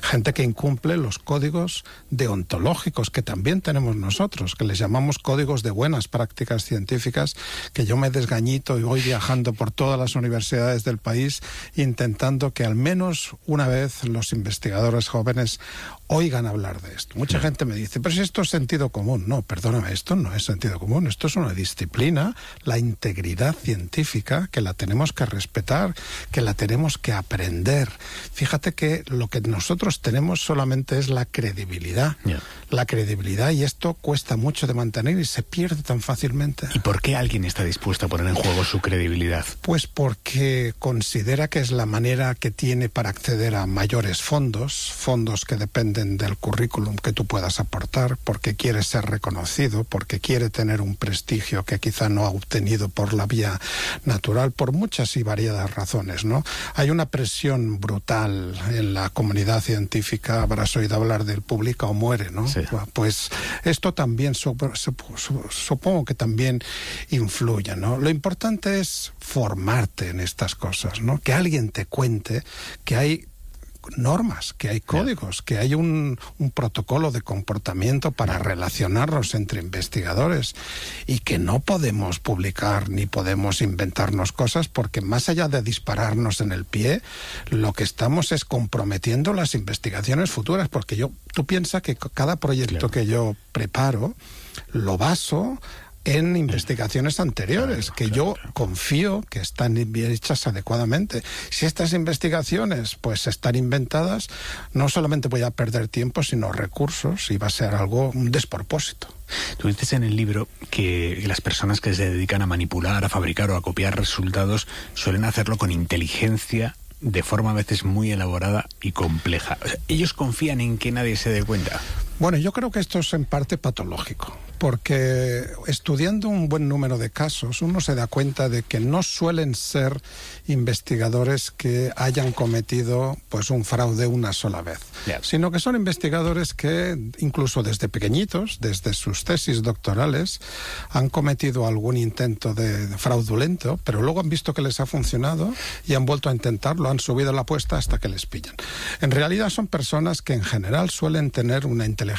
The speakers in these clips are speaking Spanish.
gente que incumple los códigos deontológicos que también tenemos nosotros, que les llamamos códigos de buenas prácticas científicas, que yo me desgañito y voy viajando por todas las universidades del país intentando que al menos una vez los investigadores jóvenes oigan hablar de esto. Mucha gente me dice, pero si esto es sentido común. No, perdóname, esto no es sentido común, esto es una disciplina, la integridad científica, que la tenemos que respetar, que la tenemos que aprender. Fíjate que lo que nosotros tenemos solamente es la credibilidad. La credibilidad, y esto cuesta mucho de mantener y se pierde tan fácilmente. ¿Y por qué alguien está dispuesto a poner en juego su credibilidad? Pues porque considera que es la manera que tiene para acceder a mayores fondos que dependen del currículum que tú puedas aportar, porque quiere ser reconocido, porque quiere tener un prestigio que quizá no ha obtenido por la vía natural, por muchas y variadas razones, ¿no? Hay una presión brutal en la comunidad científica, habrás oído hablar del publica o muere, ¿no? Sí. Pues esto también supongo que también influye, ¿no? Lo importante es formarte en estas cosas, ¿no? Que alguien te cuente que hay normas, que hay códigos, que hay un protocolo de comportamiento para relacionarnos entre investigadores y que no podemos publicar ni podemos inventarnos cosas, porque más allá de dispararnos en el pie, lo que estamos es comprometiendo las investigaciones futuras, porque tú piensas que cada proyecto que yo preparo lo baso en investigaciones anteriores, yo confío que están bien hechas adecuadamente. Si estas investigaciones pues están inventadas, no solamente voy a perder tiempo, sino recursos, y va a ser un despropósito. Tú dices en el libro que las personas que se dedican a manipular, a fabricar o a copiar resultados suelen hacerlo con inteligencia, de forma a veces muy elaborada y compleja. O sea, ¿ellos confían en que nadie se dé cuenta? Bueno, yo creo que esto es en parte patológico, porque estudiando un buen número de casos uno se da cuenta de que no suelen ser investigadores que hayan cometido pues un fraude una sola vez, sino que son investigadores que incluso desde pequeñitos, desde sus tesis doctorales, han cometido algún intento de fraudulento, pero luego han visto que les ha funcionado y han vuelto a intentarlo, han subido la apuesta hasta que les pillan. En realidad son personas que en general suelen tener una inteligencia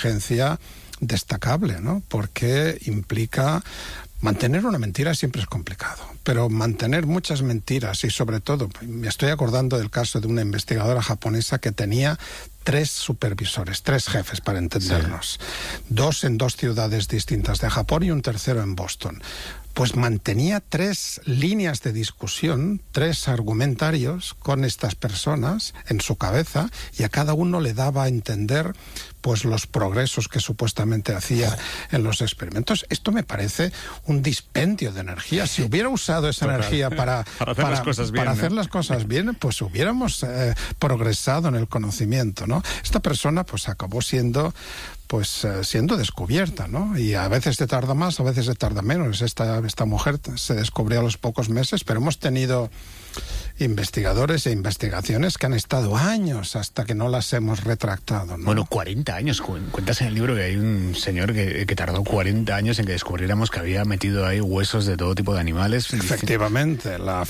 destacable, ¿no? Porque implica mantener una mentira siempre es complicado, pero mantener muchas mentiras y sobre todo, me estoy acordando del caso de una investigadora japonesa que tenía 3 supervisores, 3 jefes para entendernos, 2 en 2 ciudades distintas de Japón y un tercero en Boston. Pues mantenía 3 líneas de discusión, 3 argumentarios con estas personas en su cabeza, y a cada uno le daba a entender pues los progresos que supuestamente hacía en los experimentos. Esto me parece un dispendio de energía. Si hubiera usado esa energía para hacer las cosas bien, pues hubiéramos progresado en el conocimiento, ¿no? Esta persona pues acabó siendo descubierta, ¿no? Y a veces se tarda más, a veces se tarda menos. Esta mujer se descubrió a los pocos meses, pero hemos tenido investigadores e investigaciones que han estado años hasta que no las hemos retractado, ¿no? Bueno, 40 años. Cuentas en el libro que hay un señor que tardó 40 años en que descubriéramos que había metido ahí huesos de todo tipo de animales. Efectivamente, la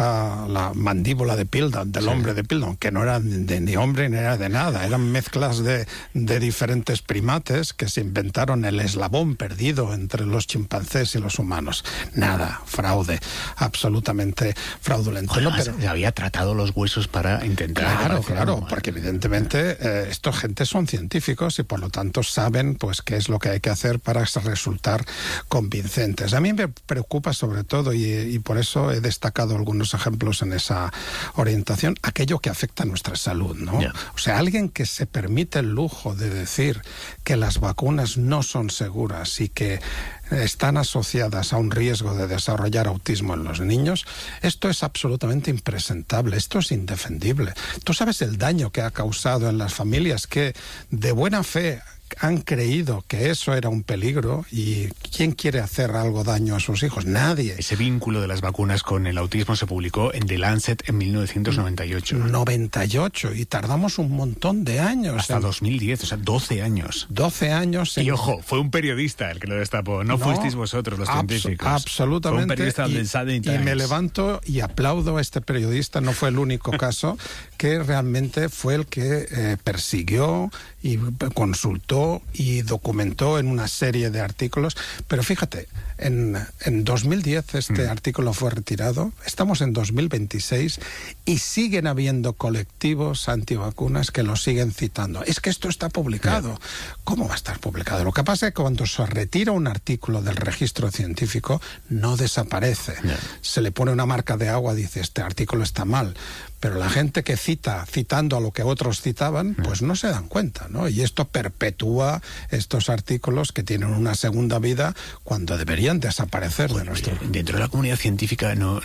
mandíbula de Piltdown, del hombre de Piltdown, que no era ni hombre ni era de nada, eran mezclas de diferentes primates que se inventaron el eslabón perdido entre los chimpancés y los humanos. Nada, fraude, absolutamente fraudulento. Bueno, pero había tratado los huesos para intentar... Claro, porque evidentemente estos gentes son científicos y por lo tanto saben pues qué es lo que hay que hacer para resultar convincentes. A mí me preocupa sobre todo, y por eso he destacado algunos ejemplos en esa orientación, aquello que afecta a nuestra salud, ¿no? Yeah. O sea, alguien que se permite el lujo de decir que las vacunas no son seguras y que están asociadas a un riesgo de desarrollar autismo en los niños, esto es absolutamente impresentable, esto es indefendible. Tú sabes el daño que ha causado en las familias que de buena fe han creído que eso era un peligro. ¿Y quién quiere hacer algo daño a sus hijos? Nadie. Ese vínculo de las vacunas con el autismo se publicó en The Lancet en 1998. 98, y tardamos un montón de años. Hasta 2010, o sea, 12 años. 12 años. Y ojo, fue un periodista el que lo destapó, no fuisteis vosotros los científicos. Absolutamente. Fue un periodista del Sunday Times. Y me levanto y aplaudo a este periodista, no fue el único caso, que realmente fue el que persiguió y consultó y documentó en una serie de artículos. Pero fíjate, en 2010 este artículo fue retirado, estamos en 2026 y siguen habiendo colectivos antivacunas que lo siguen citando. Es que esto está publicado. ¿Cómo va a estar publicado? Lo que pasa es que cuando se retira un artículo del registro científico, no desaparece. Se le pone una marca de agua, dice, este artículo está mal. Pero la gente que citando a lo que otros citaban, pues no se dan cuenta, ¿no? Y esto perpetúa estos artículos que tienen una segunda vida cuando deberían desaparecer de nuestro... Dentro de la comunidad científica no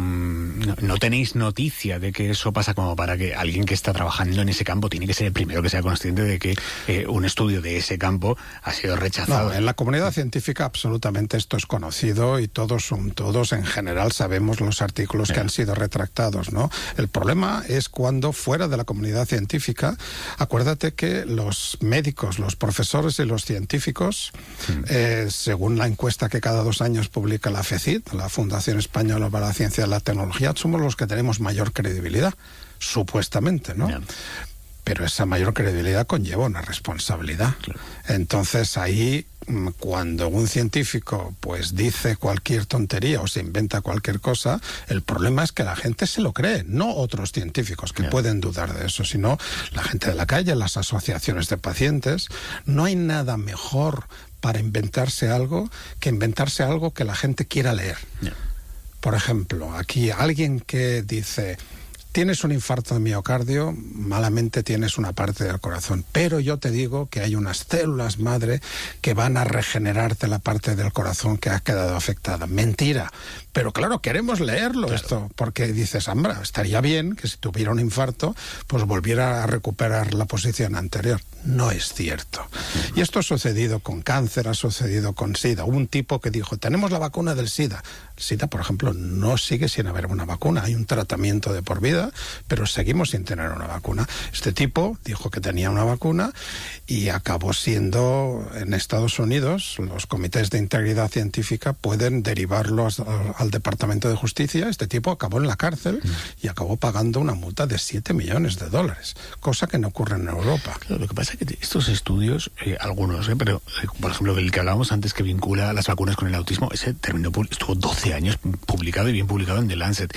tenéis noticia de que eso pasa, como para que alguien que está trabajando en ese campo tiene que ser el primero que sea consciente de que un estudio de ese campo ha sido rechazado. No, en la comunidad científica absolutamente esto es conocido y todos en general sabemos los artículos que han sido retractados, ¿no? El problema es cuando fuera de la comunidad científica, acuérdate que los médicos, los profesores y los científicos, según la encuesta que cada 2 años publica la FECIT, la Fundación Española para la Ciencia y la Tecnología, somos los que tenemos mayor credibilidad, supuestamente, ¿no? Pero esa mayor credibilidad conlleva una responsabilidad. Claro. Entonces ahí, cuando un científico pues dice cualquier tontería o se inventa cualquier cosa, el problema es que la gente se lo cree, no otros científicos que pueden dudar de eso, sino la gente de la calle, las asociaciones de pacientes. No hay nada mejor para inventarse algo que la gente quiera leer. Por ejemplo, aquí alguien que dice... Tienes un infarto de miocardio, malamente tienes una parte del corazón, pero yo te digo que hay unas células madre que van a regenerarte la parte del corazón que ha quedado afectada. Mentira. Pero claro, queremos leerlo esto, porque dices, Ambra, estaría bien que si tuviera un infarto, pues volviera a recuperar la posición anterior. No es cierto. Y esto ha sucedido con cáncer, ha sucedido con SIDA. Hubo un tipo que dijo, tenemos la vacuna del SIDA. El SIDA, por ejemplo, no sigue sin haber una vacuna. Hay un tratamiento de por vida, pero seguimos sin tener una vacuna. Este tipo dijo que tenía una vacuna y acabó siendo, en Estados Unidos, los comités de integridad científica pueden derivarlo al Departamento de Justicia. Este tipo acabó en la cárcel y acabó pagando una multa de $7 millones, cosa que no ocurre en Europa. Claro, lo que pasa es que estos estudios, algunos, pero por ejemplo el que hablábamos antes, que vincula las vacunas con el autismo, ese estuvo 12 años publicado y bien publicado en The Lancet.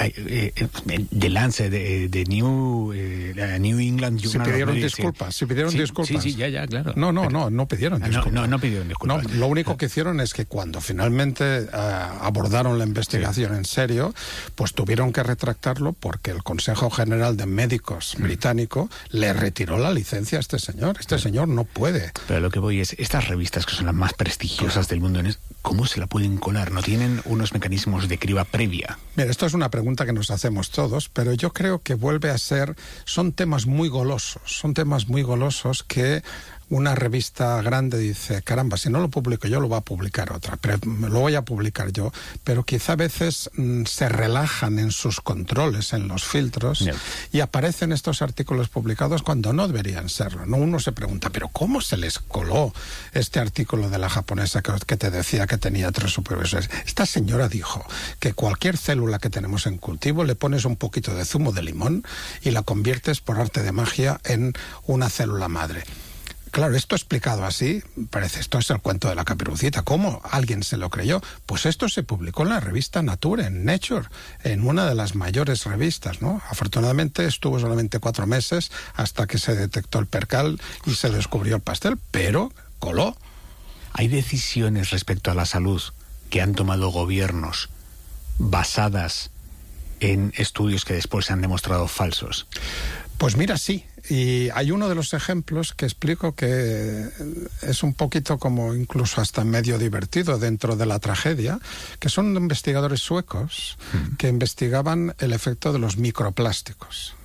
The Lancet, de New England Journal. Se pidieron disculpas. Sí, ya, claro. No pidieron disculpas. No pidieron disculpas. No, lo único que hicieron es que cuando finalmente abordaron la investigación en serio, pues tuvieron que retractarlo porque el Consejo General de Médicos británico le retiró la licencia a este señor. Este señor no puede. Pero lo que voy es, estas revistas que son las más prestigiosas del mundo, ¿cómo se la pueden colar? ¿No tienen unos mecanismos de criba previa? Mira, esto es una pregunta que nos hacemos todos, pero yo creo que vuelve a ser, son temas muy golosos que una revista grande dice, caramba, si no lo publico yo, lo va a publicar otra, pero lo voy a publicar yo, pero quizá a veces se relajan en sus controles, en los filtros, y aparecen estos artículos publicados cuando no deberían serlo, ¿no? Uno se pregunta, pero ¿cómo se les coló este artículo de la japonesa que te decía que tenía 3 supervisores? Esta señora dijo que cualquier célula que tenemos en cultivo le pones un poquito de zumo de limón y la conviertes por arte de magia en una célula madre. Claro, esto explicado así, parece, esto es el cuento de la Caperucita. ¿Cómo alguien se lo creyó? Pues esto se publicó en la revista Nature, en Nature, en una de las mayores revistas, ¿no? Afortunadamente estuvo solamente 4 meses hasta que se detectó el percal y se descubrió el pastel, pero coló. ¿Hay decisiones respecto a la salud que han tomado gobiernos basadas en estudios que después se han demostrado falsos? Pues mira, sí. Y hay uno de los ejemplos que explico que es un poquito como incluso hasta medio divertido dentro de la tragedia, que son investigadores suecos que investigaban el efecto de los microplásticos.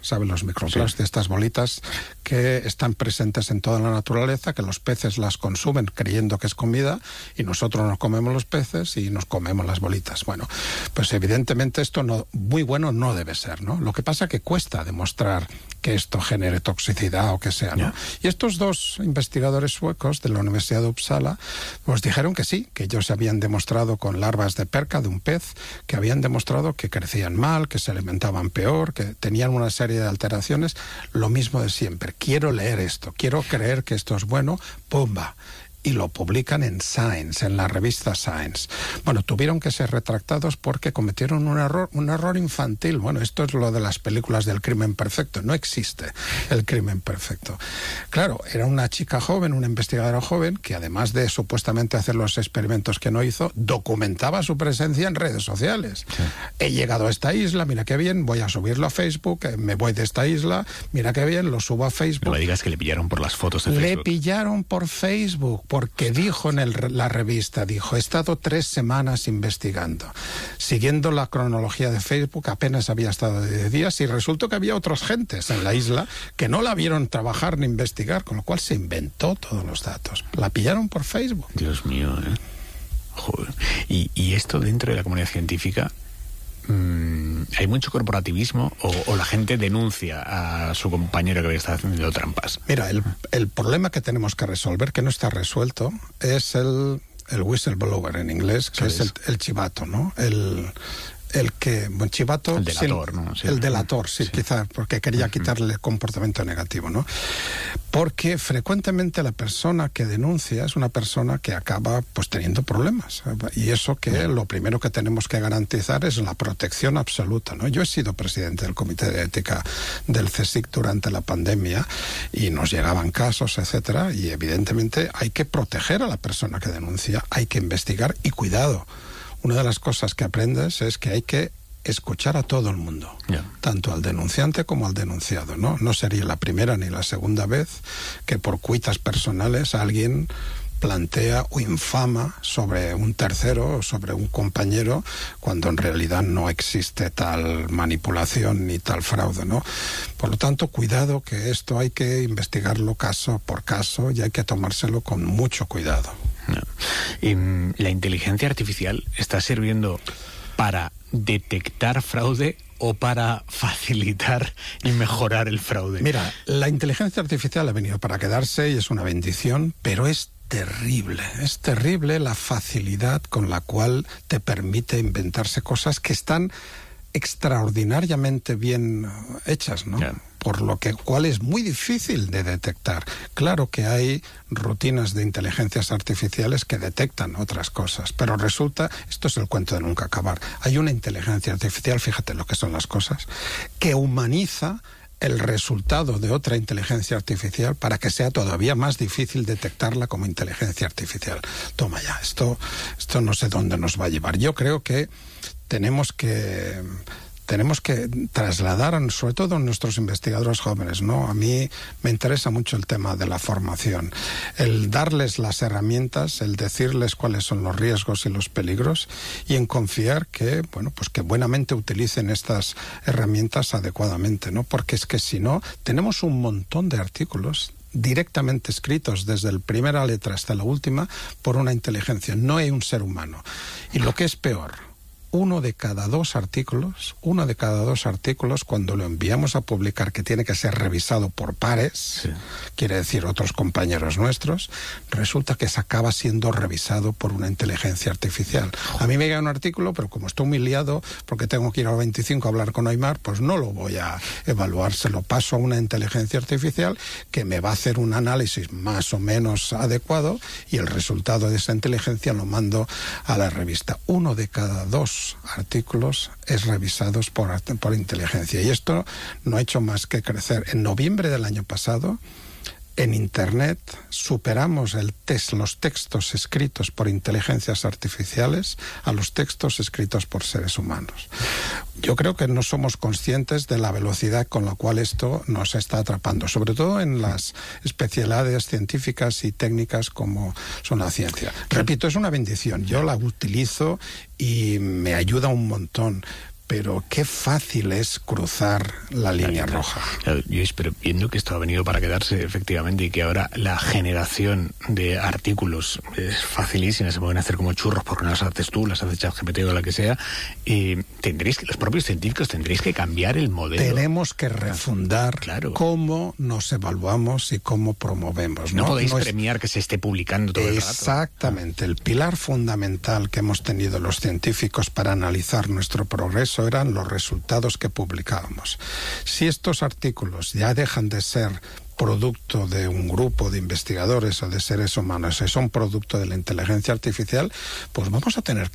¿sabe? Los microplastics, estas bolitas que están presentes en toda la naturaleza, que los peces las consumen creyendo que es comida y nosotros nos comemos los peces y nos comemos las bolitas. Bueno, pues evidentemente esto muy bueno no debe ser, ¿no? Lo que pasa que cuesta demostrar que esto genere toxicidad o que sea, ¿no? Y estos dos investigadores suecos de la Universidad de Uppsala pues dijeron que sí, que ellos habían demostrado con larvas de perca de un pez, que habían demostrado que crecían mal, que se alimentaban peor, que tenían una serie de alteraciones. Lo mismo de siempre. Quiero leer esto, quiero creer que esto es bueno, ¡pumba! Y lo publican en Science, en la revista Science. Bueno, tuvieron que ser retractados porque cometieron un error infantil. Bueno, esto es lo de las películas del crimen perfecto. No existe el crimen perfecto. Claro, era una chica joven, una investigadora joven, que además de supuestamente hacer los experimentos que no hizo, documentaba su presencia en redes sociales. Sí. He llegado a esta isla, mira qué bien, voy a subirlo a Facebook, me voy de esta isla, mira qué bien, lo subo a Facebook. No me digas que le pillaron por las fotos de Facebook. Le pillaron por Facebook. Porque dijo en la revista, he estado 3 semanas investigando. Siguiendo la cronología de Facebook, apenas había estado 10 días y resultó que había otras gentes en la isla que no la vieron trabajar ni investigar, con lo cual se inventó todos los datos. La pillaron por Facebook. Dios mío, ¿eh? Joder. Y esto dentro de la comunidad científica... ¿hay mucho corporativismo o la gente denuncia a su compañero que está haciendo trampas? Mira, el problema que tenemos que resolver, que no está resuelto, es el whistleblower en inglés, que es el chivato, ¿no? Chivato... El delator, ¿no? Sí. El delator, sí, quizás, porque quería quitarle comportamiento negativo, ¿no? Porque frecuentemente la persona que denuncia es una persona que acaba, pues, teniendo problemas. Y eso que lo primero que tenemos que garantizar es la protección absoluta, ¿no? Yo he sido presidente del Comité de Ética del CSIC durante la pandemia y nos llegaban casos, etcétera, y evidentemente hay que proteger a la persona que denuncia, hay que investigar y cuidado. Una de las cosas que aprendes es que hay que escuchar a todo el mundo, tanto al denunciante como al denunciado, ¿no? No sería la primera ni la segunda vez que por cuitas personales alguien plantea o infama sobre un tercero o sobre un compañero cuando en realidad no existe tal manipulación ni tal fraude, ¿no? Por lo tanto, cuidado, que esto hay que investigarlo caso por caso y hay que tomárselo con mucho cuidado. ¿La inteligencia artificial está sirviendo para detectar fraude o para facilitar y mejorar el fraude? Mira, la inteligencia artificial ha venido para quedarse y es una bendición, pero es terrible la facilidad con la cual te permite inventarse cosas que están extraordinariamente bien hechas, ¿no? Por lo cual es muy difícil de detectar. Claro que hay rutinas de inteligencias artificiales que detectan otras cosas, pero resulta, esto es el cuento de nunca acabar, hay una inteligencia artificial, fíjate lo que son las cosas, que humaniza el resultado de otra inteligencia artificial para que sea todavía más difícil detectarla como inteligencia artificial. Toma ya, esto no sé dónde nos va a llevar. Yo creo que tenemos que trasladar, sobre todo a nuestros investigadores jóvenes, ¿no? A mí me interesa mucho el tema de la formación, el darles las herramientas, el decirles cuáles son los riesgos y los peligros y en confiar que, pues que buenamente utilicen estas herramientas adecuadamente, ¿no? Porque es que si no, tenemos un montón de artículos directamente escritos desde la primera letra hasta la última por una inteligencia, no hay un ser humano. Y lo que es peor, uno de cada dos artículos, cuando lo enviamos a publicar, que tiene que ser revisado por pares, quiere decir otros compañeros nuestros, resulta que se acaba siendo revisado por una inteligencia artificial. A mí me llega un artículo, pero como estoy muy liado, porque tengo que ir al 25 a hablar con Aymar, pues no lo voy a evaluar, se lo paso a una inteligencia artificial que me va a hacer un análisis más o menos adecuado y el resultado de esa inteligencia lo mando a la revista. Uno de cada dos artículos es revisados por inteligencia y esto no ha hecho más que crecer. En noviembre del año pasado, en Internet superamos los textos escritos por inteligencias artificiales a los textos escritos por seres humanos. Yo creo que no somos conscientes de la velocidad con la cual esto nos está atrapando, sobre todo en las especialidades científicas y técnicas como son la ciencia. Repito, es una bendición. Yo la utilizo y me ayuda un montón. pero qué fácil es cruzar la línea roja. Yo espero, viendo que esto ha venido para quedarse, efectivamente, y que ahora la generación de artículos es facilísima, se pueden hacer como churros porque no las haces tú, las hace ChatGPT o la que sea, los propios científicos tendréis que cambiar el modelo. Tenemos que refundar cómo nos evaluamos y cómo promovemos. No podéis premiar que se esté publicando todo el rato. Exactamente. El pilar fundamental que hemos tenido los científicos para analizar nuestro progreso eran los resultados que publicábamos. Si estos artículos ya dejan de ser producto de un grupo de investigadores o de seres humanos, si son producto de la inteligencia artificial, pues vamos a tener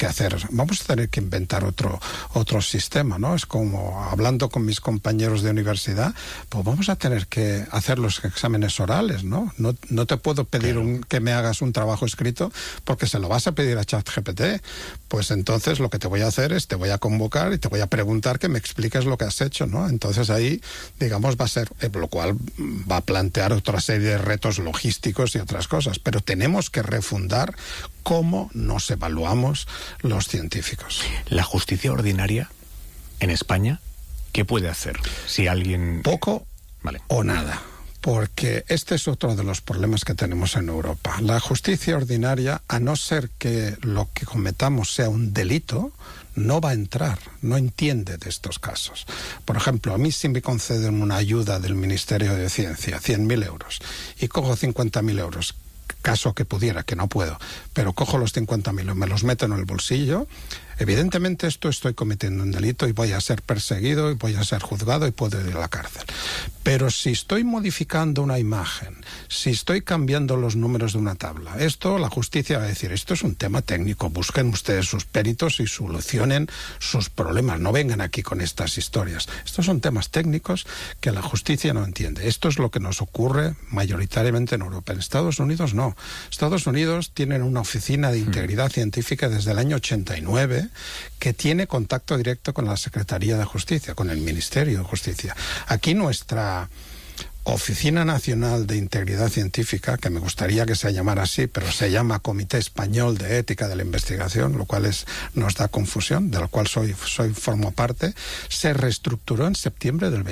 que inventar otro sistema, ¿no? Es como hablando con mis compañeros de universidad, pues vamos a tener que hacer los exámenes orales, ¿no? No te puedo pedir que me hagas un trabajo escrito porque se lo vas a pedir a ChatGPT. Pues entonces lo que te voy a hacer es te voy a convocar y te voy a preguntar que me expliques lo que has hecho, ¿no? Entonces ahí, digamos, va a ser, lo cual va a plantear otra serie de retos logísticos y otras cosas, pero tenemos que refundar cómo nos evaluamos los científicos. La justicia ordinaria en España, ¿qué puede hacer si alguien... Poco o nada. Porque este es otro de los problemas que tenemos en Europa. La justicia ordinaria, a no ser que lo que cometamos sea un delito, no va a entrar, no entiende de estos casos. Por ejemplo, a mí si me conceden una ayuda del Ministerio de Ciencia, 100.000 euros, y cojo 50.000 euros, caso que pudiera, que no puedo, pero cojo los 50.000 y me los meto en el bolsillo, evidentemente estoy cometiendo un delito y voy a ser perseguido y voy a ser juzgado y puedo ir a la cárcel. Pero si estoy modificando una imagen, si estoy cambiando los números de una tabla, la justicia va a decir, esto es un tema técnico, busquen ustedes sus peritos y solucionen sus problemas, no vengan aquí con estas historias. Estos son temas técnicos que la justicia no entiende. Esto es lo que nos ocurre mayoritariamente en Europa. En Estados Unidos no. Estados Unidos tienen una oficina de integridad científica desde el año 89 que tiene contacto directo con la Secretaría de Justicia, con el Ministerio de Justicia. Aquí nuestra Oficina Nacional de Integridad Científica, que me gustaría que se llamara así, pero se llama Comité Español de Ética de la Investigación, lo cual nos da confusión, de lo cual formo parte, se reestructuró en septiembre del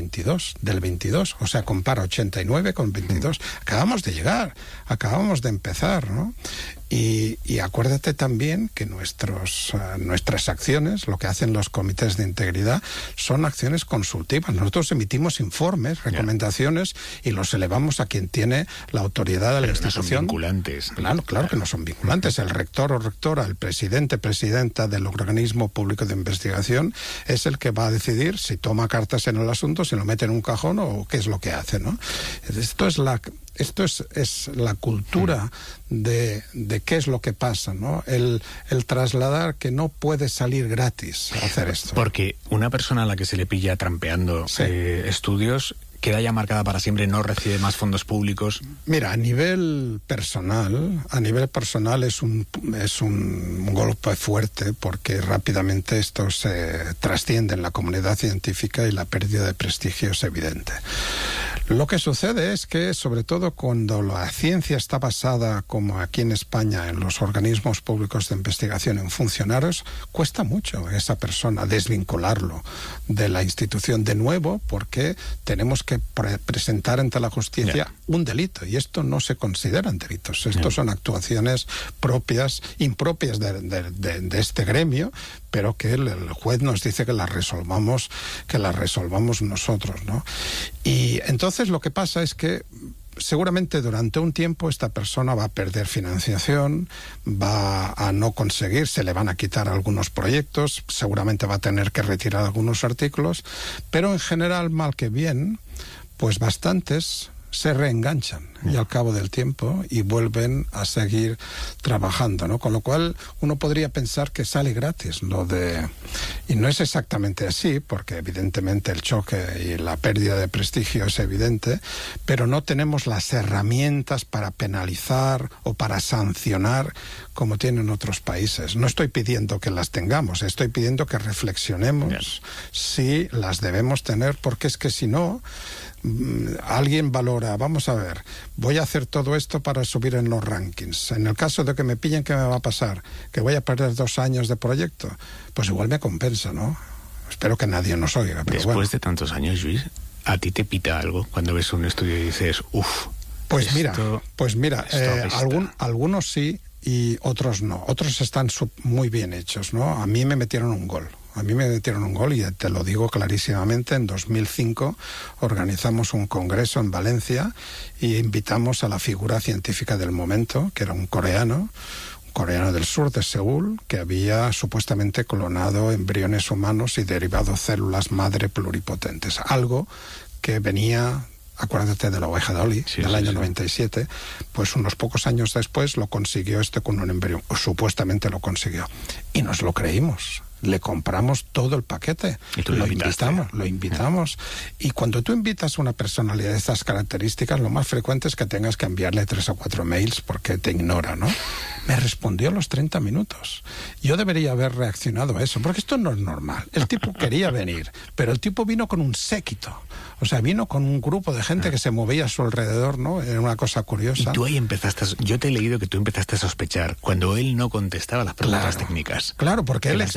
22, o sea, compara 89 con 22. Acabamos de llegar, acabamos de empezar, ¿no? Y acuérdate también que nuestras acciones, lo que hacen los comités de integridad, son acciones consultivas. Nosotros emitimos informes, recomendaciones y los elevamos a quien tiene la autoridad de la institución. No son vinculantes. Claro que no son vinculantes. El rector o rectora, el presidenta del organismo público de investigación es el que va a decidir si toma cartas en el asunto, si lo mete en un cajón o qué es lo que hace, ¿no? Esto es la cultura de qué es lo que pasa, ¿no? El trasladar que no puede salir gratis a hacer esto. Porque una persona a la que se le pilla trampeando estudios queda ya marcada para siempre, no recibe más fondos públicos. Mira, a nivel personal es un golpe fuerte porque rápidamente esto se trasciende en la comunidad científica y la pérdida de prestigio es evidente. Lo que sucede es que, sobre todo cuando la ciencia está basada, como aquí en España, en los organismos públicos de investigación, en funcionarios, cuesta mucho a esa persona desvincularlo de la institución de nuevo, porque tenemos que presentar ante la justicia un delito, y esto no se consideran delitos. Estos son actuaciones impropias de este gremio, pero que el juez nos dice que las resolvamos nosotros, ¿no? Y entonces lo que pasa es que seguramente durante un tiempo esta persona va a perder financiación, va a no conseguir, se le van a quitar algunos proyectos, seguramente va a tener que retirar algunos artículos, pero en general, mal que bien, pues bastantes se reenganchan y al cabo del tiempo y vuelven a seguir trabajando, ¿no? Con lo cual uno podría pensar que sale gratis y no es exactamente así, porque evidentemente el choque y la pérdida de prestigio es evidente, pero no tenemos las herramientas para penalizar o para sancionar como tienen otros países. No estoy pidiendo que las tengamos, estoy pidiendo que reflexionemos si las debemos tener, porque es que si no, alguien valora, vamos a ver, voy a hacer todo esto para subir en los rankings. En el caso de que me pillen, ¿qué me va a pasar? ¿Que voy a perder 2 años de proyecto? Pues igual me compensa, ¿no? Espero que nadie nos oiga. Pero después de tantos años, Lluís, ¿a ti te pita algo cuando ves un estudio y dices, uff? Pues mira, algunos sí y otros no. Otros están muy bien hechos, ¿no? A mí me metieron un gol. Y te lo digo clarísimamente. En 2005 organizamos un congreso en Valencia y invitamos a la figura científica del momento, que era un coreano del sur de Seúl, que había supuestamente clonado embriones humanos y derivado células madre pluripotentes. Algo que venía... Acuérdate de la oveja Dolly, del año 97, pues unos pocos años después lo consiguió con un embrión, o supuestamente lo consiguió. Y nos lo creímos. Le compramos todo el paquete. ¿Y tú lo invitamos. Y cuando tú invitas a una personalidad de estas características, lo más frecuente es que tengas que enviarle 3 o 4 mails porque te ignora, ¿no? Me respondió a los 30 minutos. Yo debería haber reaccionado a eso, porque esto no es normal. El tipo quería venir, pero el tipo vino con un séquito. O sea, vino con un grupo de gente que se movía a su alrededor, ¿no? Era una cosa curiosa. Y tú ahí yo te he leído que tú empezaste a sospechar cuando él no contestaba las preguntas técnicas. Claro, porque él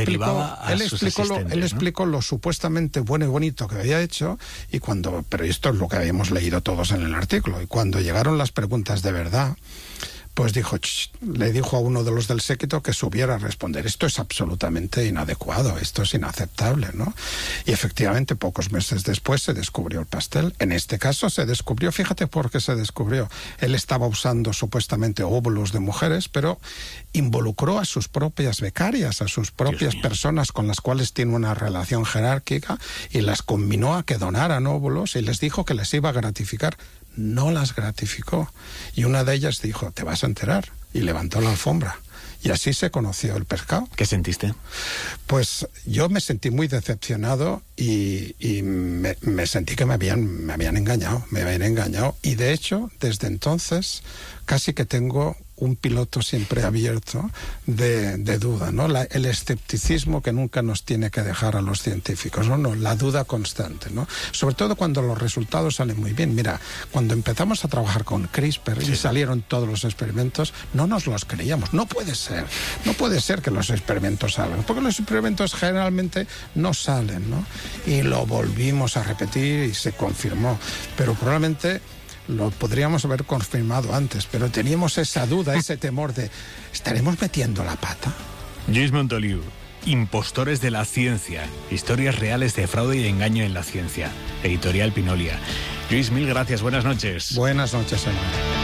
explicó lo supuestamente bueno y bonito que había hecho, pero esto es lo que habíamos leído todos en el artículo, y cuando llegaron las preguntas de verdad, pues le dijo a uno de los del séquito que subiera a responder. Esto es absolutamente inadecuado, esto es inaceptable, ¿no? Y efectivamente, pocos meses después se descubrió el pastel. En este caso se descubrió, fíjate por qué se descubrió. Él estaba usando supuestamente óvulos de mujeres, pero involucró a sus propias becarias, a sus propias personas con las cuales tiene una relación jerárquica, y las combinó a que donaran óvulos y les dijo que les iba a gratificar. No las gratificó. Y una de ellas dijo, te vas a enterar. Y levantó la alfombra. Y así se conoció el pescado. ¿Qué sentiste? Pues yo me sentí muy decepcionado y me sentí que me habían engañado. Y de hecho, desde entonces, casi que tengo un piloto siempre abierto de duda, ¿no? El escepticismo que nunca nos tiene que dejar a los científicos, ¿no? La duda constante, ¿no? Sobre todo cuando los resultados salen muy bien. Mira, cuando empezamos a trabajar con CRISPR y salieron todos los experimentos, no nos los creíamos. No puede ser que los experimentos salgan, porque los experimentos generalmente no salen, ¿no? Y lo volvimos a repetir y se confirmó. Pero probablemente lo podríamos haber confirmado antes, pero teníamos esa duda, ese temor de ¿estaremos metiendo la pata? Lluís Montoliu, Impostores de la ciencia, historias reales de fraude y engaño en la ciencia. Editorial Pinolia. Lluís, mil gracias, buenas noches. Buenas noches, hermano.